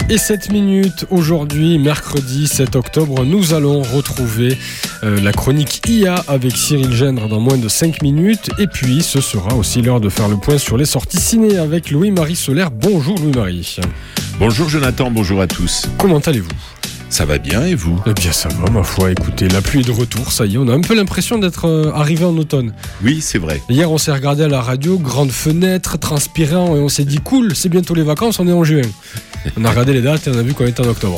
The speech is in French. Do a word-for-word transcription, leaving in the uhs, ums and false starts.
Et sept minutes aujourd'hui, mercredi sept octobre, nous allons retrouver euh, la chronique I A avec Cyril Gendre dans moins de cinq minutes. Et puis ce sera aussi l'heure de faire le point sur les sorties ciné avec Louis-Marie Solaire. Bonjour Louis-Marie. Bonjour Jonathan, bonjour à tous. Comment allez-vous ? Ça va bien et vous ? Eh bien ça va ma foi, écoutez, la pluie est de retour, ça y est, on a un peu l'impression d'être euh, arrivé en automne. Oui, c'est vrai. Hier on s'est regardé à la radio, grande fenêtre, transpirant, et on s'est dit cool, c'est bientôt les vacances, on est en juin. On a regardé les dates et on a vu qu'on était en octobre.